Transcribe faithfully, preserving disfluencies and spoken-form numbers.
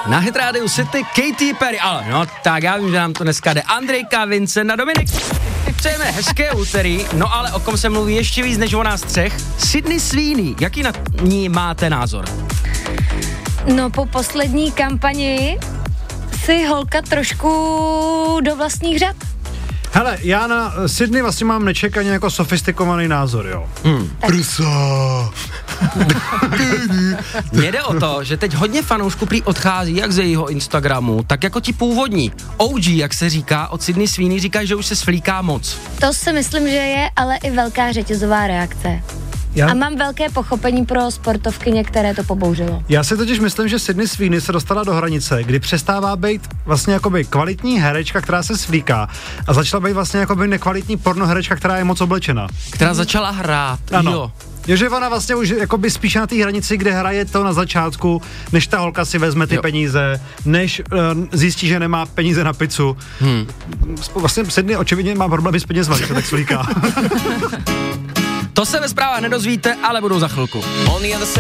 Na Hit Radio City Katy Perry, ale no tak já vím, že nám to dneska jde. Andrejka, Vincent a Dominik. Přejeme hezké úterý, no ale o kom se mluví ještě víc než o nás třech. Sydney Sweeney, jaký na ní máte názor? No po poslední kampani si holka trošku do vlastních řad. Hele, já na Sydney vlastně mám nečekaně jako sofistikovaný názor, jo. Hmm. Prsa. Mně jde o to, že teď hodně fanoušků prý odchází jak ze jejího Instagramu, tak jako ti původní. O G, jak se říká, od Sydney Sweeney říkají, že už se svlíká moc. To si myslím, že je ale i velká řetězová reakce. Já? A mám velké pochopení pro sportovkyně, které to pobouřilo. Já si totiž myslím, že Sydney Sweeney se dostala do hranice, kdy přestává být vlastně jakoby kvalitní herečka, která se svlíká, a začala být vlastně jakoby nekvalitní pornoherečka, která je moc oblečena. Která začala hrát, ano. Jo. Je, že ona vlastně už jakoby spíše na té hranici, kde hraje to na začátku, než ta holka si vezme ty jo. peníze, než uh, zjistí, že nemá peníze na pizzu. Hmm. Vlastně Sydney očividně má problémy s penězma, když se tak svlíká. To se ve zprávách nedozvíte, ale budou za chvilku.